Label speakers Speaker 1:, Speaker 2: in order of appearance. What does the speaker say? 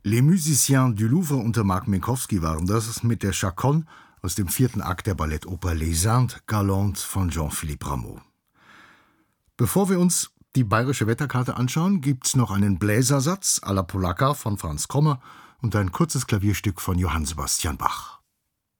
Speaker 1: Les Musiciens du Louvre unter Marc Minkowski waren das mit der Chaconne aus dem 4. Akt der Ballettoper Les Indes Galantes von Jean-Philippe Rameau. Bevor wir uns die bayerische Wetterkarte anschauen, gibt's noch einen Bläsersatz à la Polacca von Franz Krommer und ein kurzes Klavierstück von Johann Sebastian Bach.